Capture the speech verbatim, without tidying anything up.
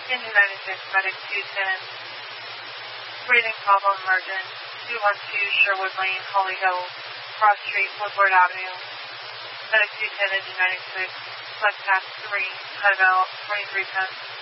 Engine ninety-six, Medic two ten. Breathing problem emergent. two one two Sherwood Lane, Holly Hill, Cross Street, Woodward Avenue. Medic two ten, Engine ninety-six. Flex task three, Highvale, twenty-three ten.